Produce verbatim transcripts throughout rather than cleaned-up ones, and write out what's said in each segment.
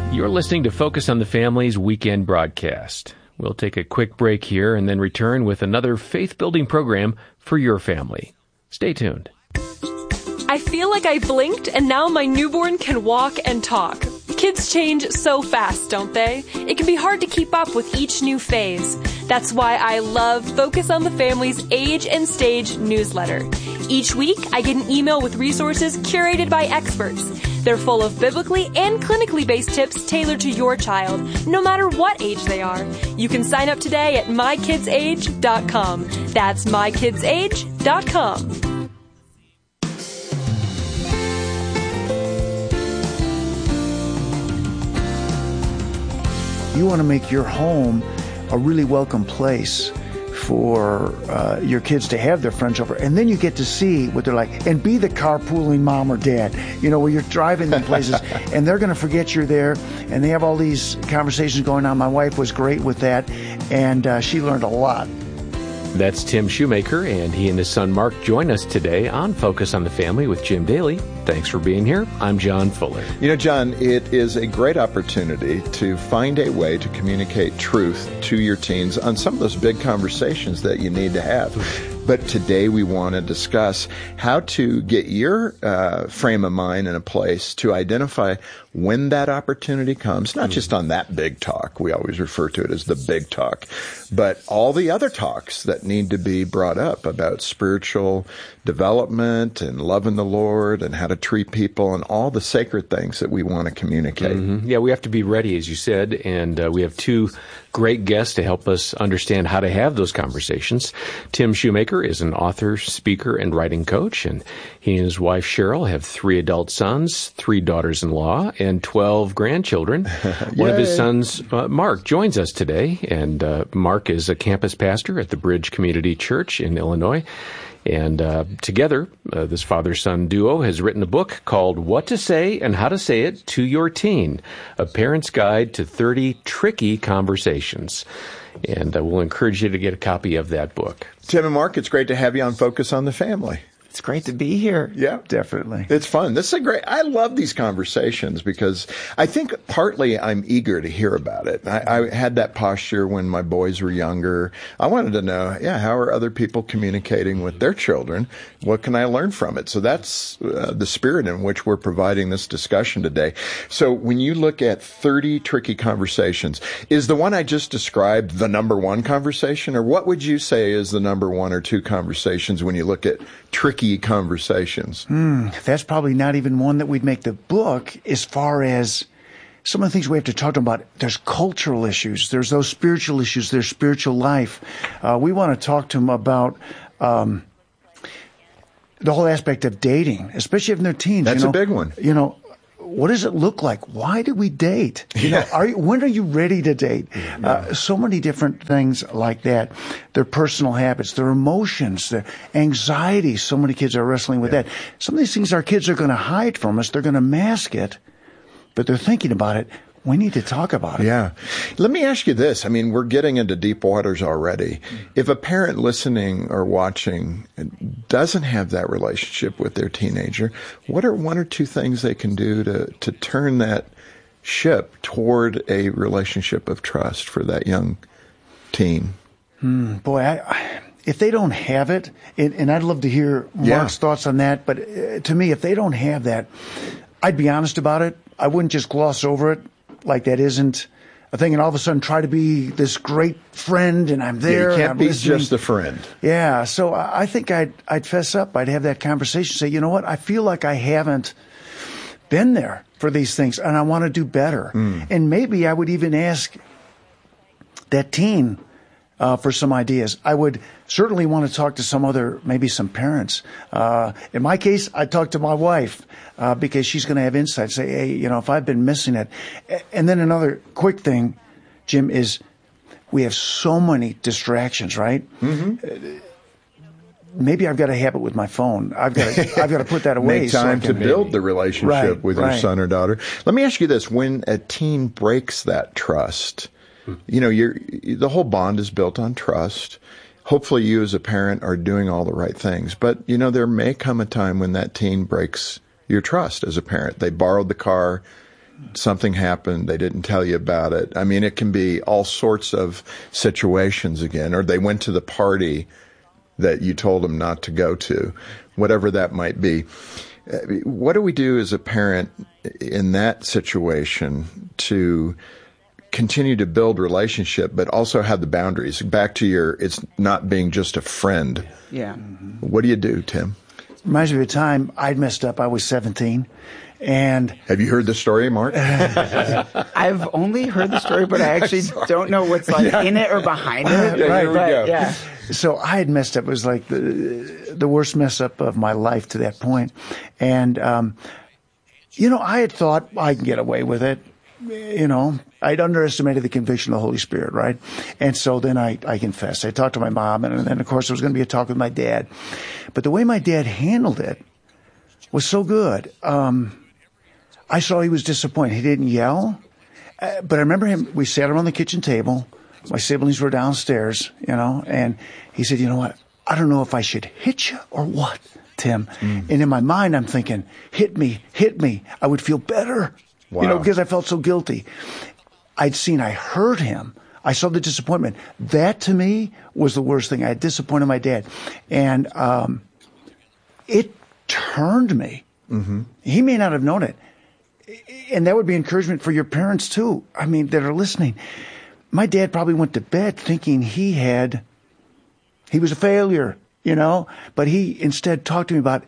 You're listening to Focus on the Family's weekend broadcast. We'll take a quick break here and then return with another faith-building program for your family. Stay tuned. I feel like I blinked and now my newborn can walk and talk. Kids change so fast, don't they? It can be hard to keep up with each new phase. That's why I love Focus on the Family's Age and Stage newsletter. Each week, I get an email with resources curated by experts. They're full of biblically and clinically based tips tailored to your child, no matter what age they are. You can sign up today at my kids age dot com. That's my kids age dot com. You want to make your home a really welcome place for uh, your kids to have their friends over, and then you get to see what they're like and be the carpooling mom or dad, you know, where you're driving them places and they're going to forget you're there, and they have all these conversations going on. My wife was great with that, and uh, she learned a lot. That's Tim Shoemaker, and he and his son Mark join us today on Focus on the Family with Jim Daly. Thanks for being here. I'm John Fuller. You know, John, it is a great opportunity to find a way to communicate truth to your teens on some of those big conversations that you need to have. But today we want to discuss how to get your uh, frame of mind in a place to identify when that opportunity comes, not just on that big talk. We always refer to it as the big talk, but all the other talks that need to be brought up about spiritual development and loving the Lord and how to treat people and all the sacred things that we want to communicate. Mm-hmm. Yeah, we have to be ready, as you said, and uh, we have two great guests to help us understand how to have those conversations. Tim Shoemaker is an author, speaker, and writing coach, and he and his wife Cheryl have three adult sons, three daughters-in-law, and twelve grandchildren. One of his sons, uh, Mark, joins us today, and uh, Mark is a campus pastor at the Bridge Community Church in Illinois. And uh, together, uh, this father-son duo has written a book called What to Say and How to Say It to Your Teen, A Parent's Guide to thirty Tricky Conversations. And uh, we'll encourage you to get a copy of that book. Tim and Mark, it's great to have you on Focus on the Family. It's great to be here. Yeah. Definitely. It's fun. This is a great, I love these conversations because I think partly I'm eager to hear about it. I, I had that posture when my boys were younger. I wanted to know, yeah, how are other people communicating with their children? What can I learn from it? So that's uh, the spirit in which we're providing this discussion today. So when you look at thirty tricky conversations, is the one I just described the number one conversation, or what would you say is the number one or two conversations when you look at tricky conversations? Mm, that's probably not even one that we'd make the book, as far as some of the things we have to talk to them about. There's cultural issues. There's those spiritual issues. There's spiritual life. Uh, we want to talk to them about um, the whole aspect of dating, especially if they're teens. That's you know, a big one. You know, what does it look like? Why do we date? You know, are you, when are you ready to date? Yeah. Uh, so many different things like that. Their personal habits, their emotions, their anxiety. So many kids are wrestling with yeah. that. Some of these things our kids are going to hide from us. They're going to mask it, but they're thinking about it. We need to talk about it. Yeah. Let me ask you this. I mean, we're getting into deep waters already. If a parent listening or watching doesn't have that relationship with their teenager, what are one or two things they can do to, to turn that ship toward a relationship of trust for that young teen? Hmm, boy, I, I, if they don't have it, and, and I'd love to hear Mark's yeah. thoughts on that, but uh, to me, if they don't have that, I'd be honest about it. I wouldn't just gloss over it like that isn't a thing, and all of a sudden try to be this great friend, and I'm there. Yeah, you can't and be listening. just a friend. Yeah, so I think I'd I'd fess up. I'd have that conversation. Say, you know what? I feel like I haven't been there for these things, and I want to do better. Mm. And maybe I would even ask that teen uh, for some ideas. I would certainly want to talk to some other, maybe some parents. Uh, in my case, I'd talk to my wife. Uh, because she's going to have insight, say, hey, you know, if I've been missing it. And then another quick thing, Jim, is we have so many distractions, right? Mm-hmm. Uh, maybe I've got a habit with my phone. I've got to, I've got to put that away. Make time so to build maybe. the relationship right, with right. your son or daughter. Let me ask you this. When a teen breaks that trust, you know, you're, the whole bond is built on trust. Hopefully you as a parent are doing all the right things. But, you know, there may come a time when that teen breaks your trust as a parent. They borrowed the car. something happened, they didn't tell you about it. I mean, it can be all sorts of situations again, or they went to the party that you told them not to go to, whatever that might be. What do we do as a parent in that situation to continue to build relationship, but also have the boundaries? Back to your, it's not being just a friend. Yeah. What do you do, Tim? Reminds me of a time I'd messed up. I was seventeen. And have you heard the story, Mark? I've only heard the story, but I actually don't know what's like yeah. in it or behind it. Yeah, right, here we but, go. Yeah. So I had messed up. It was like the the worst mess up of my life to that point. And, um, you know, I had thought I can get away with it. You know, I'd underestimated the conviction of the Holy Spirit, right? And so then I, I confessed. I talked to my mom, and then, of course, there was going to be a talk with my dad. But the way my dad handled it was so good. Um, I saw he was disappointed. He didn't yell. Uh, but I remember him, we sat around the kitchen table. My siblings were downstairs, you know, and he said, you know what? I don't know if I should hit you or what, Tim. Mm. And in my mind, I'm thinking, hit me, hit me. I would feel better. Wow. You know, because I felt so guilty. I'd seen, I heard him. I saw the disappointment. That to me was the worst thing. I had disappointed my dad. And um, it turned me. Mm-hmm. He may not have known it. And that would be encouragement for your parents too. I mean, that are listening. My dad probably went to bed thinking he had, he was a failure, you know, but he instead talked to me about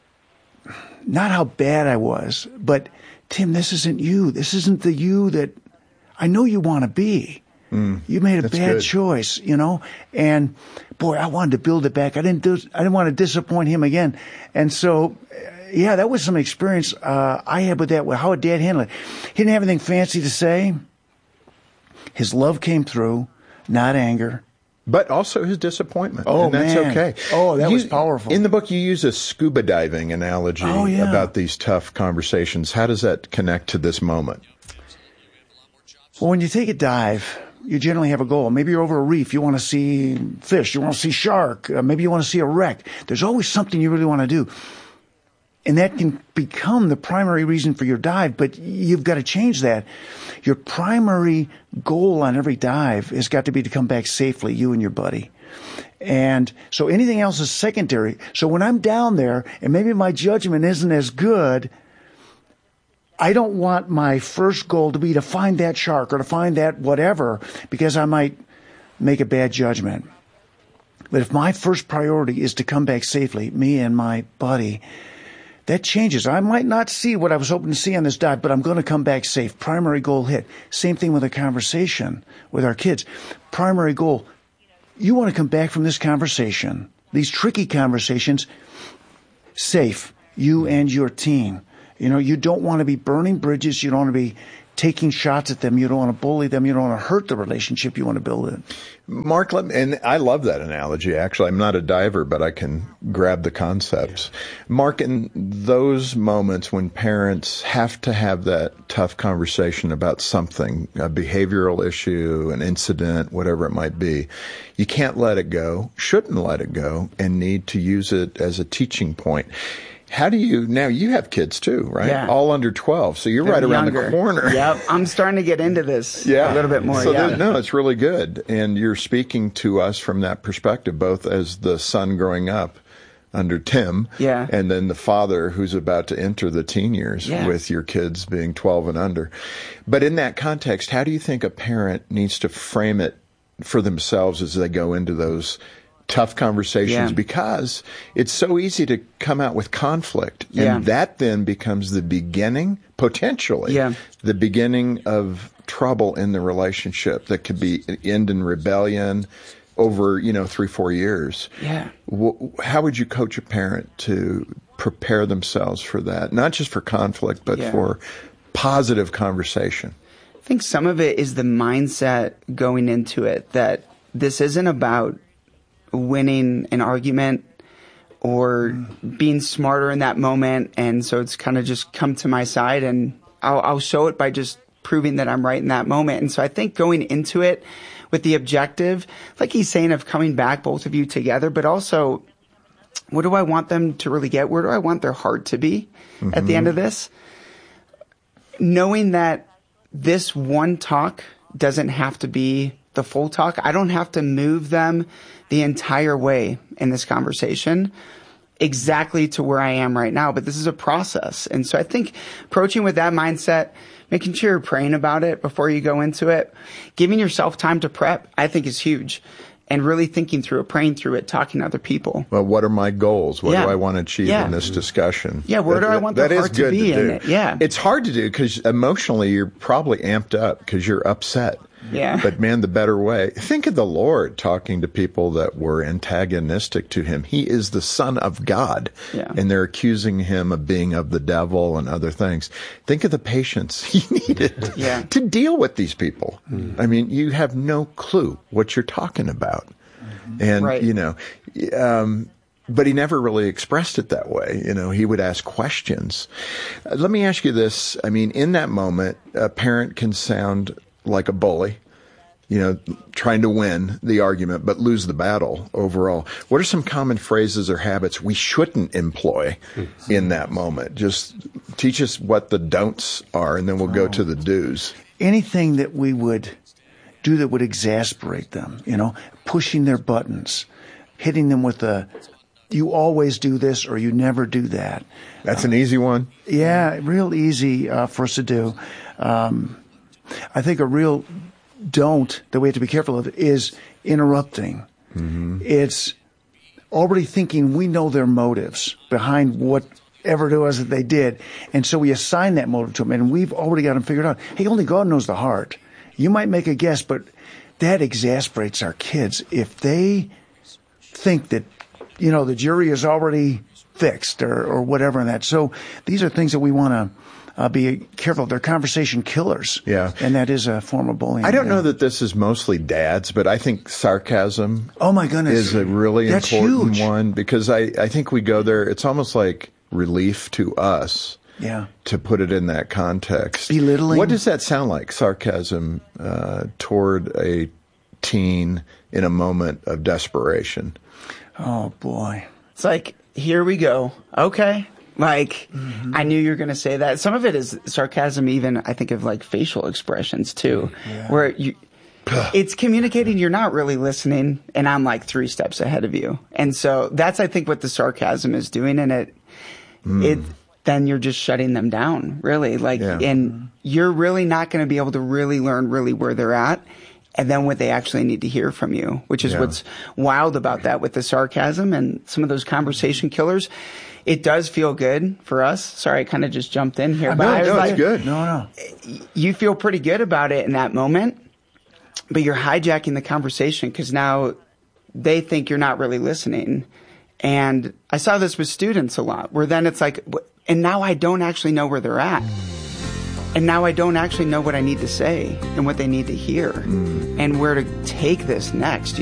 not how bad I was, but Tim, this isn't you. This isn't the you that I know you want to be. Mm, you made a bad good. choice, you know, and boy, I wanted to build it back. I didn't do, I didn't want to disappoint him again. And so, yeah, that was some experience uh, I had with that, with how Dad handled it. He didn't have anything fancy to say. His love came through, not anger. But also his disappointment. Oh, and that's man. okay. Oh, that you, was powerful. In the book, you use a scuba diving analogy oh, yeah. about these tough conversations. How does that connect to this moment? Well, when you take a dive, you generally have a goal. Maybe you're over a reef. You want to see fish. You want to see shark. Uh, maybe you want to see a wreck. There's always something you really want to do. And that can become the primary reason for your dive, but you've got to change that. Your primary goal on every dive has got to be to come back safely, you and your buddy. And so anything else is secondary. So when I'm down there and maybe my judgment isn't as good, I don't want my first goal to be to find that shark or to find that whatever, because I might make a bad judgment. But if my first priority is to come back safely, me and my buddy, that changes. I might not see what I was hoping to see on this dive, but I'm going to come back safe. Primary goal hit. Same thing with a conversation with our kids. Primary goal, you want to come back from this conversation, these tricky conversations, safe, you and your teen. You know, you don't want to be burning bridges. You don't want to be taking shots at them. You don't want to bully them. You don't want to hurt the relationship you want to build it. Mark, let me, and I love that analogy, actually. I'm not a diver, but I can grab the concepts. Yeah. Mark, in those moments when parents have to have that tough conversation about something, a behavioral issue, an incident, whatever it might be, you can't let it go, shouldn't let it go, and need to use it as a teaching point. How do you, now you have kids too, right? Yeah. All under twelve. So you're They're right around younger. the corner. Yep. I'm starting to get into this yeah. a little bit more. So yeah. no, it's really good. And you're speaking to us from that perspective, both as the son growing up under Tim, yeah. and then the father who's about to enter the teen years yeah. with your kids being twelve and under. But in that context, how do you think a parent needs to frame it for themselves as they go into those tough conversations? Yeah. Because it's so easy to come out with conflict. And yeah. that then becomes the beginning, potentially, yeah. the beginning of trouble in the relationship that could be end in rebellion over, you know, three, four years. Yeah. How would you coach a parent to prepare themselves for that? Not just for conflict, but yeah. for positive conversation. I think some of it is the mindset going into it, that this isn't about winning an argument or being smarter in that moment. And so it's kind of just come to my side, and I'll, I'll show it by just proving that I'm right in that moment. And so I think going into it with the objective, like he's saying, of coming back, both of you together, but also, what do I want them to really get? Where do I want their heart to be mm-hmm. at the end of this? knowing that this one talk doesn't have to be the full talk. I don't have to move them the entire way in this conversation exactly to where I am right now, but this is a process. And so I think approaching with that mindset, making sure you're praying about it before you go into it, giving yourself time to prep, I think is huge. And really thinking through it, praying through it, talking to other people. Well, what are my goals? What Yeah. do I want to achieve Yeah. in this discussion? Yeah, where That- do I want their that is heart to good be in do. it? Yeah. It's hard to do because emotionally you're probably amped up because you're upset. Yeah. But man, the better way. Think of the Lord talking to people that were antagonistic to him. He is the Son of God. Yeah. And they're accusing him of being of the devil and other things. Think of the patience he needed Yeah. to deal with these people. I mean, you have no clue what you're talking about. And, Right. you know, um, but he never really expressed it that way. You know, he would ask questions. Uh, let me ask you this. I mean, in that moment, a parent can sound like a bully, you know, trying to win the argument, but lose the battle overall. What are some common phrases or habits we shouldn't employ in that moment? Just teach us what the don'ts are, and then we'll go to the do's. Anything that we would do that would exasperate them, you know, pushing their buttons, hitting them with a, you always do this or you never do that. That's an easy one. Yeah, real easy uh, for us to do. Um, I think a real don't that we have to be careful of is interrupting. Mm-hmm. It's already thinking we know their motives behind whatever it was that they did. And so we assign that motive to them, and we've already got them figured out. Hey, only God knows the heart. You might make a guess, but that exasperates our kids. If they think that, you know, the jury is already fixed or, or whatever in that. So these are things that we want to uh, be careful. They're conversation killers. Yeah. And that is a form of bullying. I don't yeah. know that this is mostly dads, but I think sarcasm Oh, my goodness. is a really That's important huge. one because I, I think we go there. It's almost like relief to us. Yeah. To put it in that context. Belittling. What does that sound like, sarcasm uh, toward a teen in a moment of desperation? Oh, boy. It's like, here we go. Okay. Like, mm-hmm. I knew you were going to say that. Some of it is sarcasm, even, I think of like facial expressions too, yeah. where you, it's communicating you're not really listening, and I'm like three steps ahead of you. And so that's, I think, what the sarcasm is doing. And it, mm. it, then you're just shutting them down, really. Like, yeah. and you're really not going to be able to really learn really where they're at and then what they actually need to hear from you, which is yeah. what's wild about that with the sarcasm and some of those conversation killers. It does feel good for us. Sorry, I kind of just jumped in here. But no, I was no, like, it's good. No, no. You feel pretty good about it in that moment, but you're hijacking the conversation because now they think you're not really listening. And I saw this with students a lot, where then it's like, and now I don't actually know where they're at. And now I don't actually know what I need to say and what they need to hear mm. and where to take this next.